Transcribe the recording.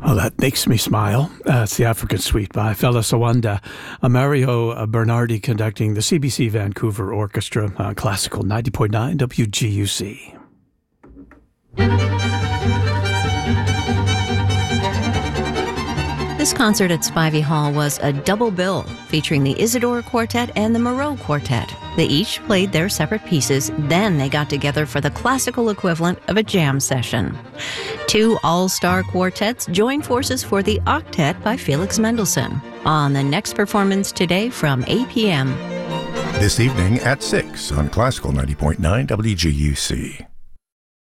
Oh, that makes me smile. It's the African Suite by Fela Sawanda. Mario Bernardi conducting the CBC Vancouver Orchestra, Classical 90.9 WGUC. This concert at Spivey Hall was a double bill featuring the Isidore Quartet and the Moreau Quartet. They each played their separate pieces, then they got together for the classical equivalent of a jam session. Two all-star quartets joined forces for the Octet by Felix Mendelssohn on the next performance today from 8 p.m. This evening at 6 on Classical 90.9 WGUC.